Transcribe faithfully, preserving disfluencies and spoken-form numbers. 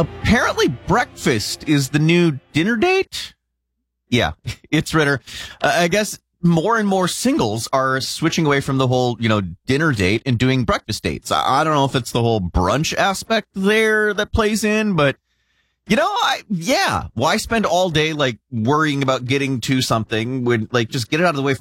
Apparently breakfast is the new dinner date. Yeah, it's Ritter. Uh, I guess more and more singles are switching away from the whole, you know, dinner date and doing breakfast dates. I, I don't know if it's the whole brunch aspect there that plays in, but, you know, I, yeah, why spend all day, like, worrying about getting to something when, like, just get it out of the way